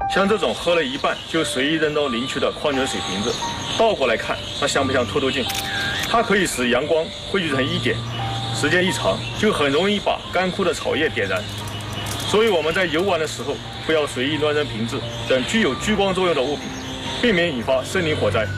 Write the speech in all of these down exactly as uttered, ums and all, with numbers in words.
像这种喝了一半就随意扔到林区的矿泉水瓶子，倒过来看，它像不像透透镜？它可以使阳光汇聚成一点，时间一长，就很容易把干枯的草叶点燃。所以我们在游玩的时候，不要随意乱扔瓶子等具有聚光作用的物品，避免引发森林火灾。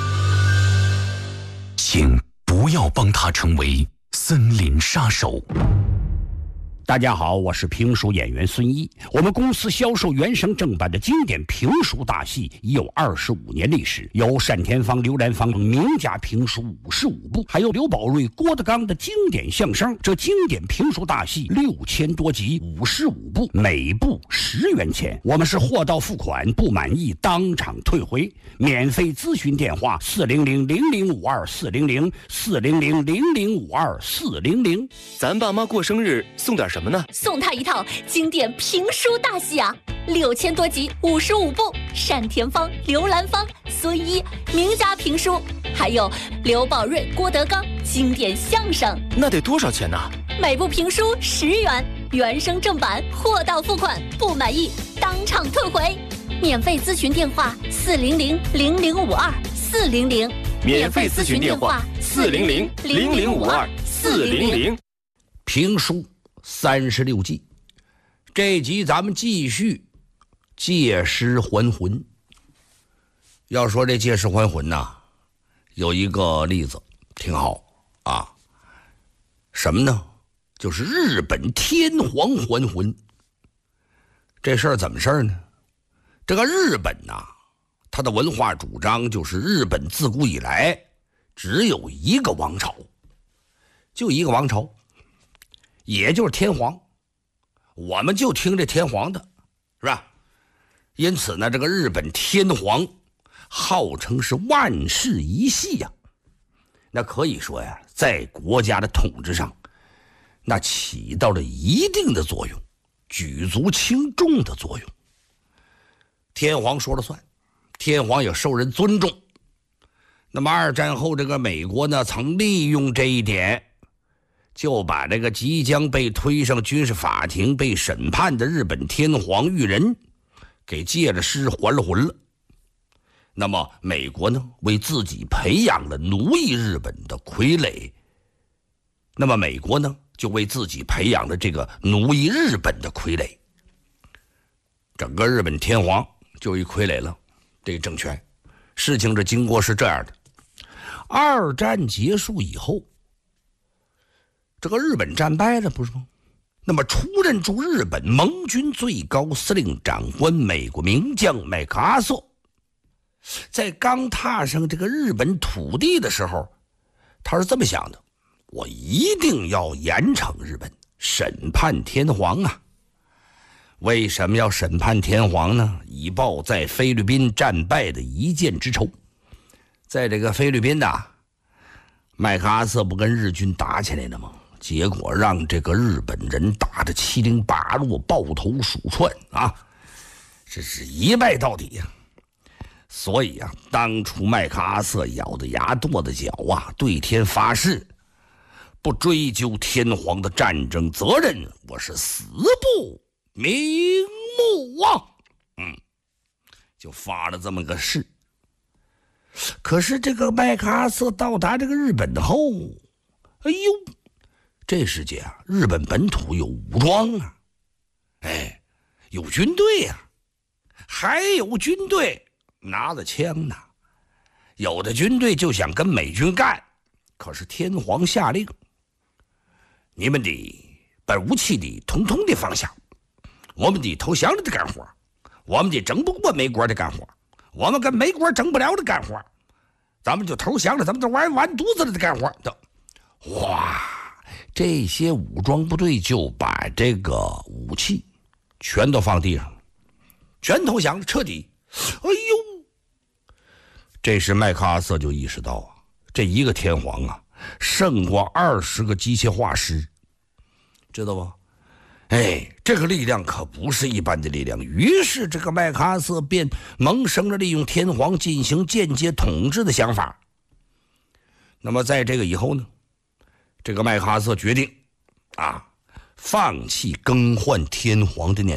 请不要帮他成为森林杀手。 大家好，我是评书演员孙一。我们公司销售原声正版的经典评书大戏已有二十五年历史，有单田芳、刘兰芳等名家评书五十五部，还有刘宝瑞、郭德纲的经典相声。这经典评书大戏六千多集，五十五部，每部十元钱。我们是货到付款，不满意当场退回。免费咨询电话：四零零零零五二四零零四零零零零五二四零零。 咱爸妈过生日送点什么呢？ 送他一套经典评书大戏啊，六千多集，五十五部，单田芳、刘兰芳、孙一名家评书，还有刘宝瑞、郭德纲经典相声。 那得多少钱呢？ 每部评书十元，原声正版，货到付款，不满意当场退回。免费咨询电话：四零零零零五二四零零。 免费咨询电话：四零零零零五二四零零。 评书三十六计，这集咱们继续借尸还魂。要说这借尸还魂呐、啊，有一个例子挺好啊，什么呢？就是日本天皇还魂。这事儿怎么事儿呢？这个日本呐、啊，它的文化主张就是日本自古以来只有一个王朝，就一个王朝，也就是天皇，我们就听这天皇的，是吧？因此呢，这个日本天皇号称是万世一系呀、啊，那可以说呀，在国家的统治上，那起到了一定的作用，举足轻重的作用。天皇说了算，天皇也受人尊重。那么二战后，这个美国呢，曾利用这一点，就把这个即将被推上军事法庭被审判的日本天皇裕仁给借了尸还了魂了。那么美国呢，为自己培养了奴役日本的傀儡，那么美国呢，就为自己培养了这个奴役日本的傀儡。整个日本天皇就一傀儡了，这个政权。事情的经过是这样的：二战结束以后，这个日本战败了，不是吗？那么出任驻日本盟军最高司令长官美国名将麦克阿瑟，在刚踏上这个日本土地的时候，他是这么想的：我一定要严惩日本，审判天皇啊！为什么要审判天皇呢？以报在菲律宾战败的一箭之仇。在这个菲律宾呐，麦克阿瑟不跟日军打起来了吗？结果让这个日本人打得七零八落，抱头鼠窜啊，这是一败到底呀、啊！所以啊，当初麦克阿瑟咬着牙跺着脚啊，对天发誓，不追究天皇的战争责任，我是死不瞑目啊！嗯，就发了这么个誓。可是这个麦克阿瑟到达这个日本后，哎呦，这世界啊，日本本土有武装啊，哎，有军队啊，还有军队拿着枪呢。有的军队就想跟美军干，可是天皇下令，你们得把武器的统统的放下。我们得投降了的干活，我们得争不过美国的干活，我们跟美国争不了的干活，咱们就投降了，咱们就玩完犊子了的干活。哇，这些武装部队就把这个武器全都放地上，全投降了，彻底。哎呦，这时麦克阿瑟就意识到啊，这一个天皇啊，胜过二十个机械化师，知道不？哎，这个力量可不是一般的力量。于是这个麦克阿瑟便萌生了利用天皇进行间接统治的想法。那么在这个以后呢，这个麦克阿瑟决定啊，放弃更换天皇的念头。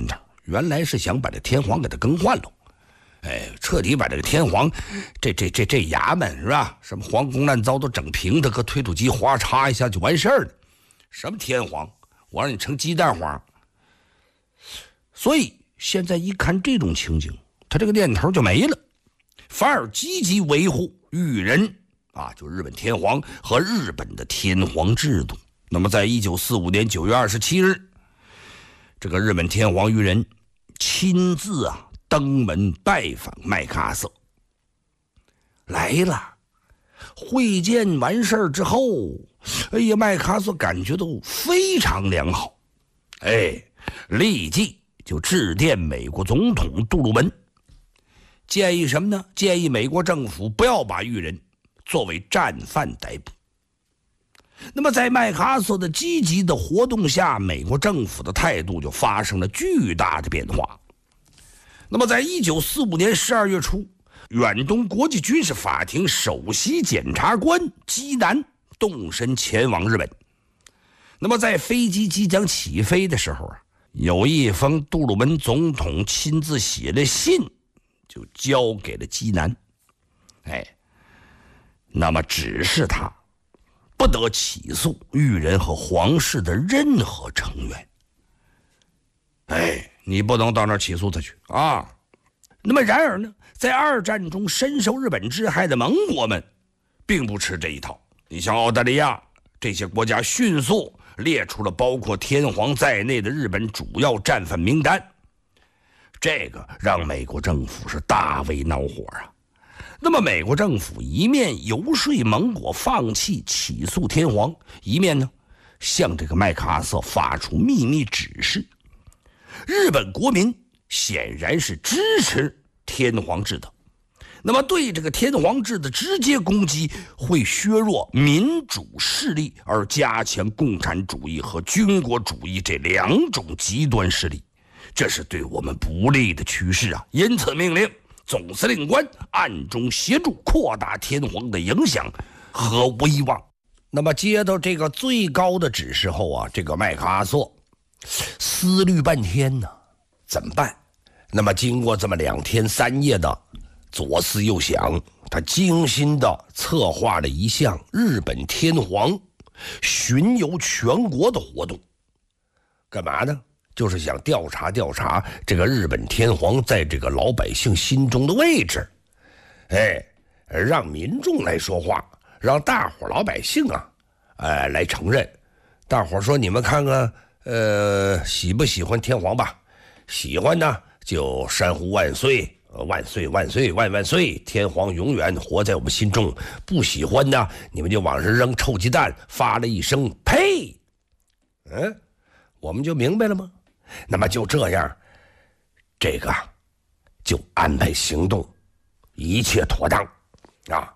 原来是想把这天皇给他更换了，哎，彻底把这个天皇这这这这衙门是吧？什么皇宫乱糟都整平，他和推土机哗嚓一下就完事儿了。什么天皇，我让你成鸡蛋黄。所以现在一看这种情景，他这个念头就没了，反而积极维护裕仁啊，就日本天皇和日本的天皇制度。那么在一九四五年九月二十七日，这个日本天皇裕仁亲自啊登门拜访麦克阿瑟。来了，会见完事儿之后，哎呀，麦克阿瑟感觉到非常良好，哎，立即就致电美国总统杜鲁门，建议什么呢？建议美国政府不要把裕仁作为战犯逮捕。那么在麦克阿瑟的积极的活动下，美国政府的态度就发生了巨大的变化。那么在一九四五年十二月初，远东国际军事法庭首席检察官基南动身前往日本。那么在飞机即将起飞的时候啊，有一封杜鲁门总统亲自写的信就交给了基南，哎，那么指示他不得起诉裕仁和皇室的任何成员。哎，你不能到那儿起诉他去啊。那么然而呢，在二战中深受日本之害的盟国们并不吃这一套。你像澳大利亚这些国家迅速列出了包括天皇在内的日本主要战犯名单，这个让美国政府是大为恼火啊。那么美国政府一面游说盟国放弃起诉天皇，一面呢向这个麦克阿瑟发出秘密指示。日本国民显然是支持天皇制的，那么对这个天皇制的直接攻击会削弱民主势力，而加强共产主义和军国主义这两种极端势力，这是对我们不利的趋势啊！因此命令总司令官暗中协助扩大天皇的影响和威望。那么接到这个最高的指示后啊，这个麦克阿瑟思虑半天呢，怎么办？那么经过这么两天三夜的左思右想，他精心的策划了一项日本天皇巡游全国的活动。干嘛呢？就是想调查调查这个日本天皇在这个老百姓心中的位置，哎，让民众来说话，让大伙老百姓啊，呃，来承认。大伙说你们看看，呃，喜不喜欢天皇吧？喜欢呢就山呼万岁，万岁万岁万万岁，天皇永远活在我们心中。不喜欢呢，你们就往上扔臭鸡蛋，发了一声呸。嗯，我们就明白了吗？那么就这样，这个就安排行动，一切妥当啊。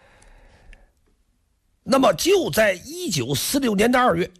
那么就在一九四六年的二月，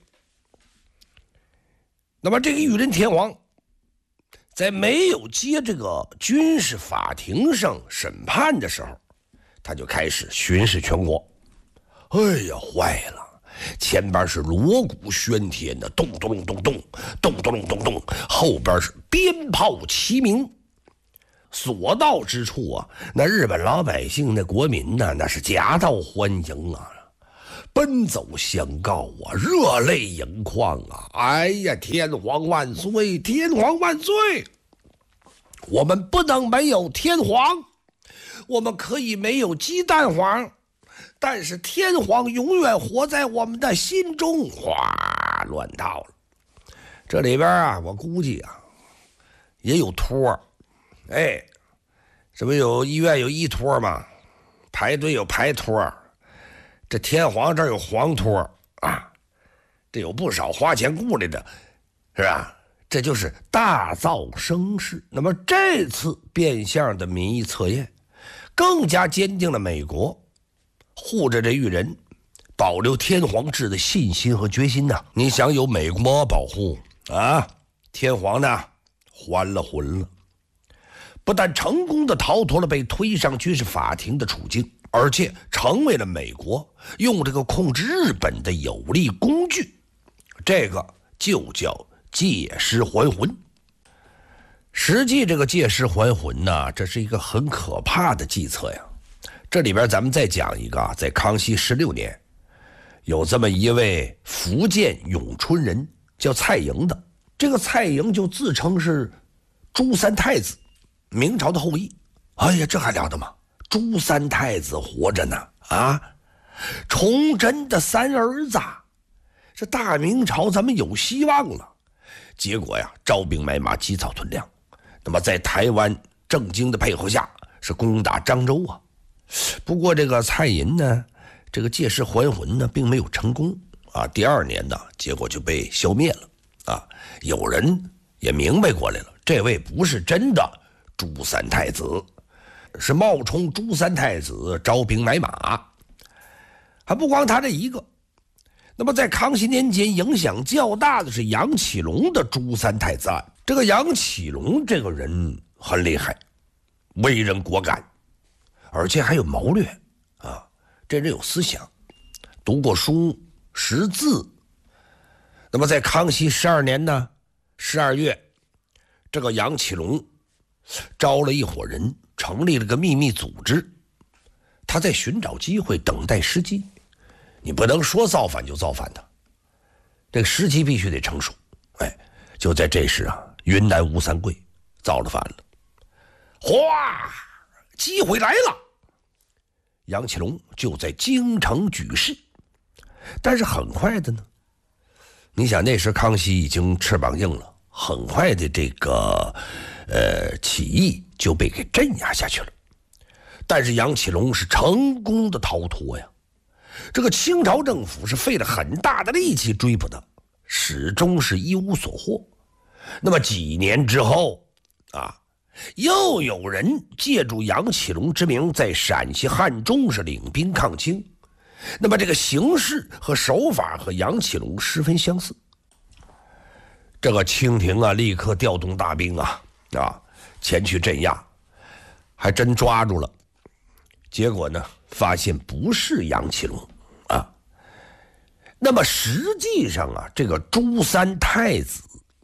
那么这个裕仁天皇在没有接这个军事法庭上审判的时候，他就开始巡视全国。哎呀，坏了！前边是锣鼓喧天的，咚咚咚咚咚咚咚咚咚，后边是鞭炮齐鸣，所到之处啊，那日本老百姓那国民呢，那是夹道欢迎啊，奔走相告啊，热泪盈眶啊！哎呀，天皇万岁，天皇万岁！我们不能没有天皇，我们可以没有鸡蛋黄，但是天皇永远活在我们的心中。哗，乱套了。这里边啊，我估计啊，也有托，哎，这不有医院有医托吗？排队有排托，这天皇这儿有皇托啊，这有不少花钱雇来的，是吧？这就是大造声势。那么这次变相的民意测验，更加坚定了美国护着这裕仁、保留天皇制的信心和决心呐。你想有美国保护啊，天皇呢还了魂了，不但成功的逃脱了被推上军事法庭的处境，而且成为了美国用这个控制日本的有力工具。这个就叫借尸还魂。 实际这个借尸还魂呢，这是一个很可怕的计策呀。这里边咱们再讲一个啊，在康熙十六年，有这么一位福建永春人叫蔡莹的，这个蔡莹就自称是朱三太子，明朝的后裔。哎呀，这还了得吗？朱三太子活着呢啊，崇祯的三儿子，这大明朝咱们有希望了。结果呀，招兵买马，积草屯粮。那么在台湾郑经的配合下，是攻打漳州啊。不过这个蔡莹呢，这个借尸还魂呢，并没有成功啊。第二年呢，结果就被消灭了啊。有人也明白过来了，这位不是真的朱三太子，是冒充朱三太子招兵买马。还不光他这一个，那么在康熙年间影响较大的是杨启隆的朱三太子案。这个杨启隆这个人很厉害，为人果敢，而且还有谋略啊，这人有思想，读过书，识字。那么在康熙十二年呢，十二月，这个杨启隆招了一伙人，成立了个秘密组织，他在寻找机会，等待时机。你不能说造反就造反的，这个时机必须得成熟。哎，就在这时啊，云南吴三桂造了反了，哗，机会来了。杨启隆就在京城举事，但是很快的呢，你想那时康熙已经翅膀硬了，很快的这个呃起义就被给镇压下去了。但是杨启隆是成功的逃脱呀，这个清朝政府是费了很大的力气追捕他，始终是一无所获。那么几年之后啊，又有人借助杨启隆之名，在陕西汉中是领兵抗清。那么这个形式和手法和杨启隆十分相似。这个清廷啊，立刻调动大兵啊啊前去镇压，还真抓住了。结果呢，发现不是杨启隆啊。那么实际上啊，这个朱三太子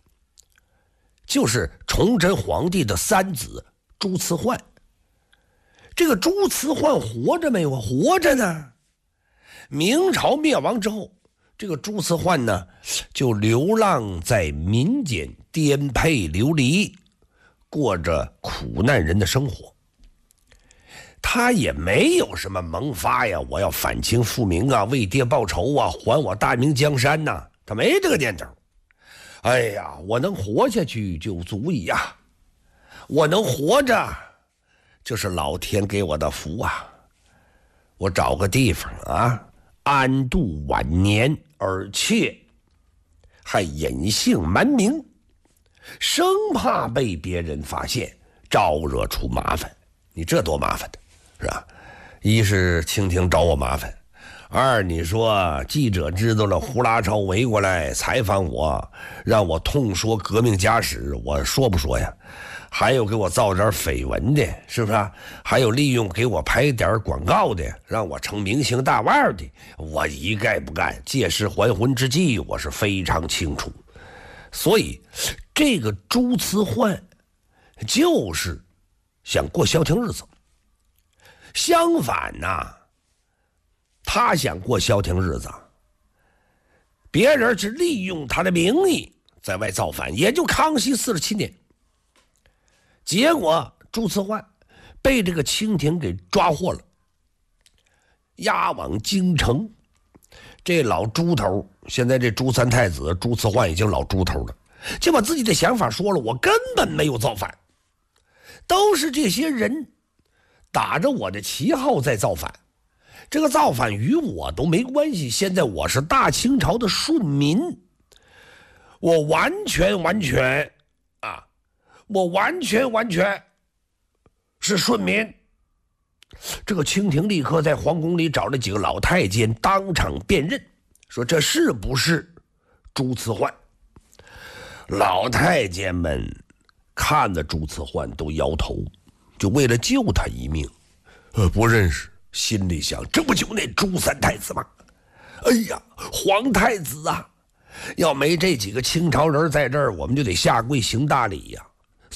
就是崇祯皇帝的三子朱慈焕。这个朱慈焕活着没有？活着呢。明朝灭亡之后，这个朱慈焕呢，就流浪在民间，颠沛流离，过着苦难人的生活。他也没有什么萌发呀，我要反清复明啊，为爹报仇啊，还我大明江山呐、啊，他没这个念头。哎呀，我能活下去就足矣呀，我能活着就是老天给我的福啊。我找个地方啊，安度晚年，而且还隐姓埋名，生怕被别人发现，招惹出麻烦。你这多麻烦的，是吧？一是清廷找我麻烦，二你说记者知道了，呼啦超围过来采访我，让我痛说革命家史，我说不说呀？还有给我造点绯闻的，是不是啊？还有利用给我拍点广告的，让我成明星大腕的，我一概不干。借尸还魂之计，我是非常清楚。所以这个朱慈焕就是想过消停日子。相反呐、啊，他想过消停日子，别人是利用他的名义在外造反。也就康熙四十七年，结果朱慈焕被这个清廷给抓获了，押往京城。这老猪头，现在这朱三太子朱慈焕已经老猪头了，就把自己的想法说了，我根本没有造反，都是这些人打着我的旗号在造反，这个造反与我都没关系。现在我是大清朝的顺民，我完全完全啊，我完全完全是顺民。这个清廷立刻在皇宫里找了几个老太监，当场辨认，说这是不是朱慈焕。老太监们看着朱慈焕都摇头，就为了救他一命，呃，不认识，心里想，这不就那朱三太子吗？哎呀，皇太子啊，要没这几个清朝人在这儿，我们就得下跪行大礼呀。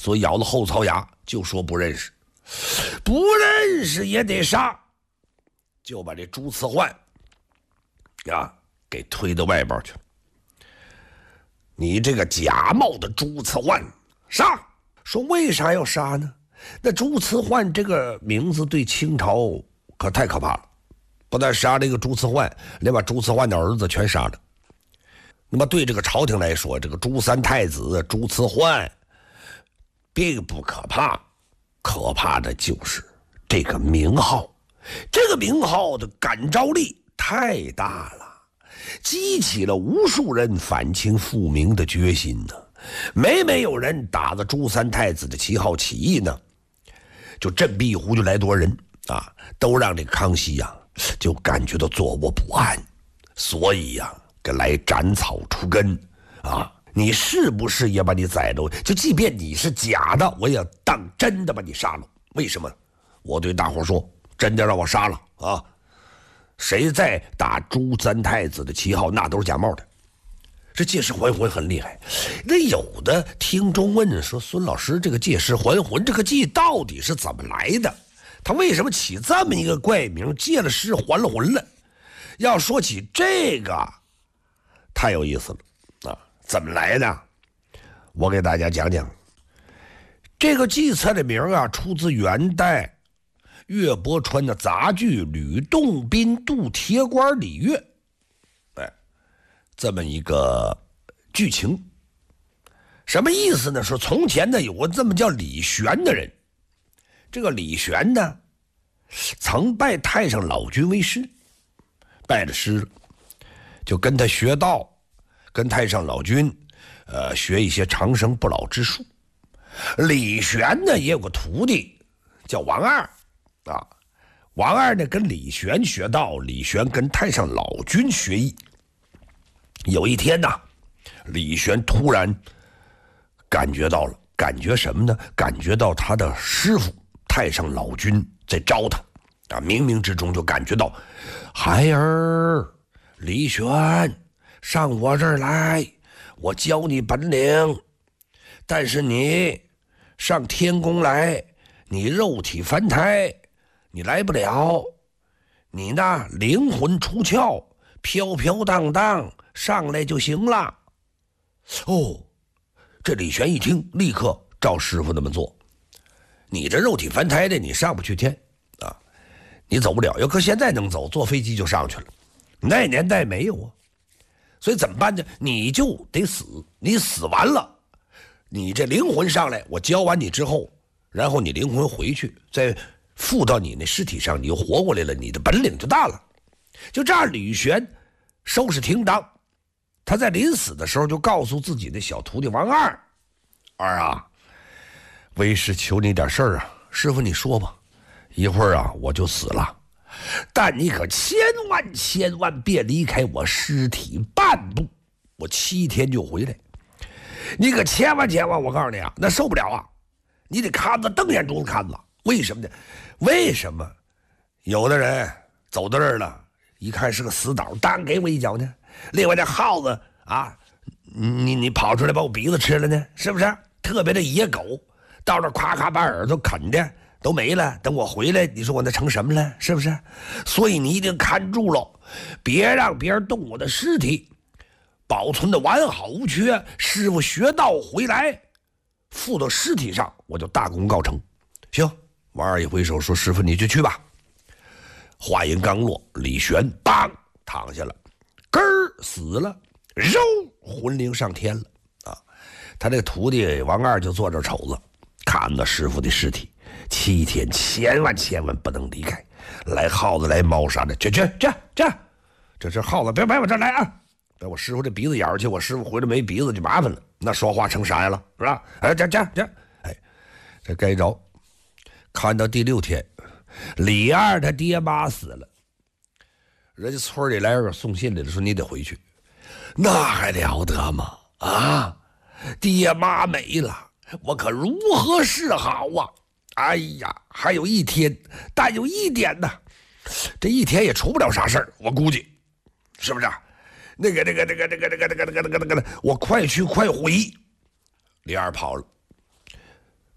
所以咬了后槽牙就说不认识，不认识也得杀，就把这朱慈焕啊给推到外边去了。你这个假冒的朱慈焕，杀！说为啥要杀呢？那朱慈焕这个名字对清朝可太可怕了，不但杀这个朱慈焕，连把朱慈焕的儿子全杀了。那么对这个朝廷来说，这个朱三太子朱慈焕并不可怕，可怕的就是这个名号，这个名号的感召力太大了，激起了无数人反清复明的决心呢。每每有人打着朱三太子的旗号起义呢，就镇壁湖就来多少人啊，都让这个康熙呀、啊、就感觉到坐卧不安，所以呀、啊，给来斩草除根啊！你是不是也把你宰了？就即便你是假的，我也当真的把你杀了。为什么？我对大伙说，真的让我杀了啊！谁在打朱三太子的旗号，那都是假冒的。这借尸还魂很厉害。那有的听众问说，孙老师，这个借尸还魂这个计到底是怎么来的？他为什么起这么一个怪名，借了尸还了魂了？要说起这个，太有意思了啊！怎么来的？我给大家讲讲。这个计策的名啊，出自元代岳伯川的杂剧《吕洞宾渡铁拐李岳》。哎，这么一个剧情，什么意思呢？说从前呢有个这么叫李玄的人，这个李玄呢曾拜太上老君为师，拜了师了，就跟他学道，跟太上老君呃学一些长生不老之术。李玄呢也有个徒弟叫王二啊，王二呢跟李玄学道，李玄跟太上老君学艺。有一天呢，李玄突然感觉到了，感觉什么呢？感觉到他的师傅太上老君在招他啊，冥冥之中就感觉到，孩儿李玄，上我这儿来，我教你本领。但是你上天宫来，你肉体凡胎，你来不了。你那灵魂出窍，飘飘荡荡上来就行了。哦，这李玄一听，立刻照师傅那么做。你这肉体凡胎的，你上不去天啊，你走不了。要搁现在能走，坐飞机就上去了。那年代没有啊，所以怎么办呢？你就得死，你死完了，你这灵魂上来，我教完你之后，然后你灵魂回去，再附到你那尸体上，你又活过来了，你的本领就大了。就这样，吕玄收拾停当，他在临死的时候就告诉自己的小徒弟王二：“二啊，为师求你点事儿啊，师傅你说吧，一会儿啊我就死了，但你可千万千万别离开我尸体半步，我七天就回来。你可千万千万，我告诉你啊，那受不了啊，你得看着瞪眼珠子看着。为什么呢？为什么有的人走到这儿了，一看是个死岛，当给我一脚呢？另外这耗子啊，你你跑出来把我鼻子吃了呢，是不是？特别的野狗到这夸夸把耳朵啃的都没了，等我回来，你说我那成什么了？是不是？所以你一定看住了，别让别人动我的尸体，保存的完好无缺。师傅学道回来，附到尸体上，我就大功告成。行，王二一挥手说：“师傅你就去吧。”话音刚落，李玄梆躺下了，根儿死了，肉魂灵上天了啊！他这个徒弟王二就坐这瞅着，看着师傅的尸体，七天千万千万不能离开。来耗子来猫啥的，去去去去，这是耗子，别别往这来啊！别我师傅这鼻子眼儿去，我师傅回来没鼻子就麻烦了，那说话成啥样了，是吧？哎，这这这，哎，这该着。看到第六天，李二他爹妈死了，人家村里来人送信来了，说你得回去，那还了得吗？啊，爹妈没了，我可如何是好啊？哎呀，还有一天，但有一点呢，这一天也出不了啥事儿，我估计，是不是？那个、那个、那个、那个、那个、那个、那个、那个、那个，我快去快回。李二跑了，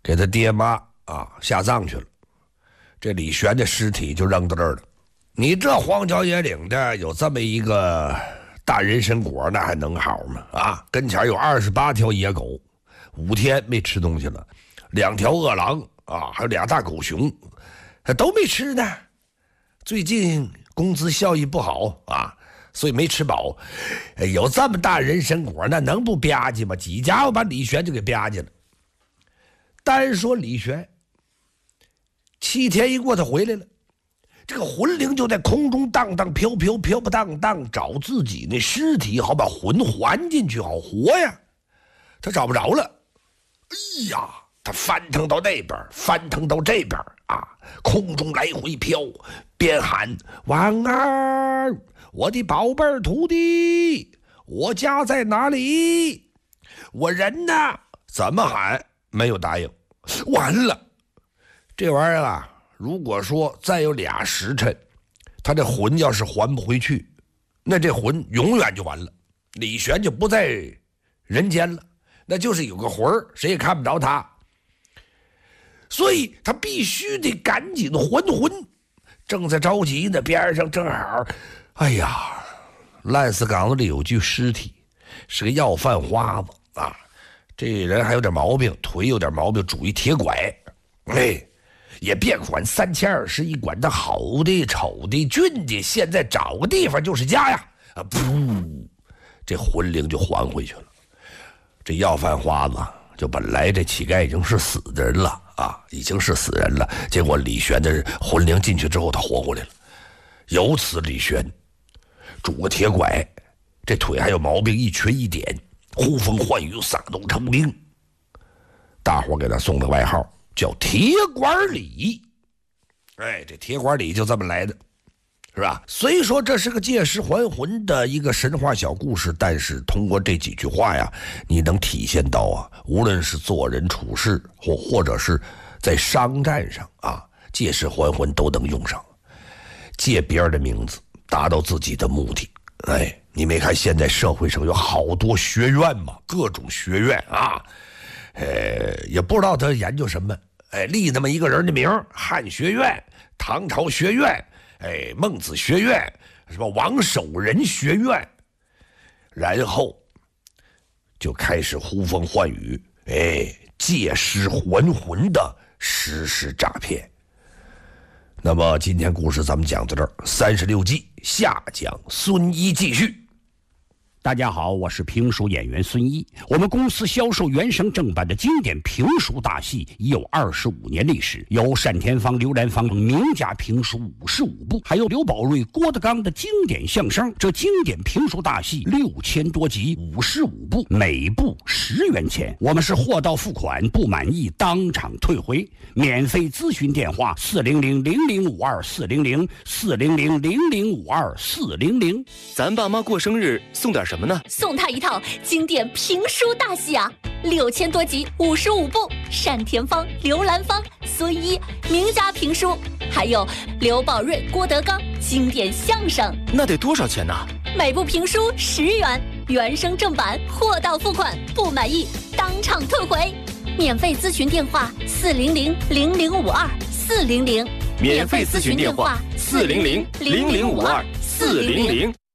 给他爹妈啊下葬去了。这李玄的尸体就扔到这儿了。你这荒郊野岭的有这么一个大人参果，那还能好吗？啊，跟前有二十八条野狗，五天没吃东西了，两条饿狼啊，还有俩大狗熊，都没吃呢。最近工资效益不好啊，所以没吃饱。有这么大人参果，那能不吧唧吗？几家伙把李玄就给吧唧了。单说李玄，七天一过，他回来了。这个魂灵就在空中荡荡飘飘，飘不荡荡，找自己那尸体，好把魂还进去，好活呀。他找不着了，哎呀，他翻腾到那边，翻腾到这边啊，空中来回飘，边喊晚安，我的宝贝儿徒弟，我家在哪里？我人呢？怎么喊？没有答应。完了，这玩意儿啊，如果说再有俩时辰，他这魂要是还不回去，那这魂永远就完了。李玄就不在人间了，那就是有个魂儿，谁也看不着他。所以他必须得赶紧还魂。正在着急呢，边上正好，哎呀，烂死岗子里有具尸体，是个要饭花子啊。这人还有点毛病，腿有点毛病，拄一铁拐。哎，也别管三七二十一，管他好的、丑的、俊的，现在找个地方就是家呀！啊，噗，这魂灵就还回去了。这要饭花子就本来这乞丐已经是死的人了啊，已经是死人了。结果李玄的魂灵进去之后，他活过来了。由此李玄拄个铁拐，这腿还有毛病，一瘸一点，呼风唤雨，撒动成兵。大伙给他送的外号叫铁管李。哎，这铁管李就这么来的，是吧？虽说这是个借尸还魂的一个神话小故事，但是通过这几句话呀，你能体现到啊，无论是做人处事，或或者是在商战上啊，借尸还魂都能用上。借别人的名字达到自己的目的。哎，你没看现在社会上有好多学院吗？各种学院啊，呃，也不知道他研究什么。哎，立那么一个人的名，汉学院、唐朝学院，哎，孟子学院，什么王守仁学院，然后就开始呼风唤雨，哎，借尸还魂的实施诈骗。那么今天故事咱们讲到这儿，三十六计下讲，孙一继续。 大家好，我是评书演员孙一。我们公司销售原声正版的经典评书大戏已有二十五年历史，有单田芳、刘兰芳名家评书五十五部，还有刘宝瑞、郭德纲的经典相声。这经典评书大戏六千多集，五十五部，每部十元钱。我们是货到付款，不满意当场退回。免费咨询电话：四零零零零五二四零零四零零零零五二四零零。 咱爸妈过生日送点什么呢？ 送他一套经典评书大戏啊，六千多集，五十五部，单田芳、刘兰芳、孙一名家评书，还有刘宝瑞、郭德纲经典相声。 那得多少钱呢？ 每部评书十元，原声正版，货到付款，不满意当场退回。免费咨询电话：四零零零零五二四零零。 免费咨询电话：四零零零零五二四零零。